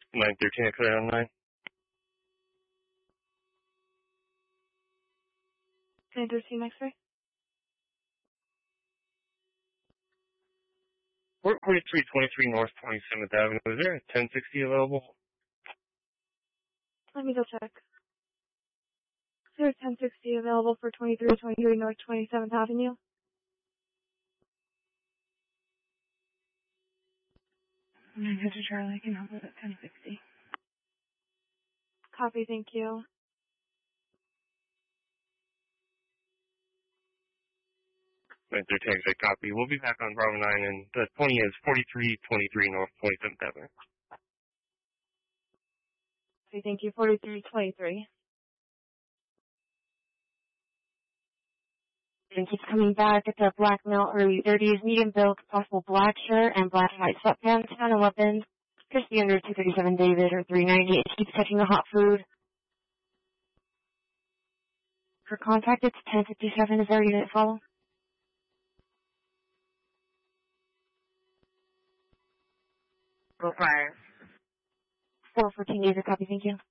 913 X-ray on 9. 913 X-ray. 4323 North 27th Avenue. Is there a 1060 available? Let me go check. There's 1060 available for 2323 North 27th Avenue. Mr. Charlie, I can help with 1060. Copy, thank you. Right there, text a copy. We'll be back on Bravo 9, and the 20 is 4323 North 27th Avenue. Okay, thank you. 4323. And keep coming back. It's a black male, early 30s, medium build, possible black shirt and black and white sweatpants, 911. Just the under 237 David or 390. It keeps touching the hot food. For contact, it's 1057. Is there a unit follow? Go fire. 414 David, copy, thank you.